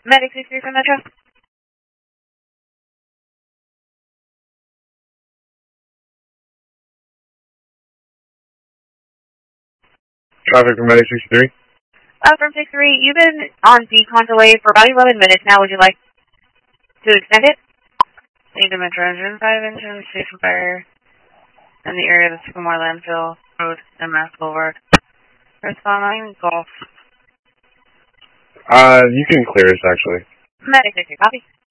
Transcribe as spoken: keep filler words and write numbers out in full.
Medic sixty-three from Metro. Traffic from Medic sixty-three. Uh, from sixty-three, you've been on decon delay for about eleven minutes now. Would you like to extend it? Need to Metro engine, five engine, safe fire in the area of the Sycamore Landfill Road and Mass Boulevard. Responding, Golf. Uh, you can clear us, actually. Medic sixty, copy.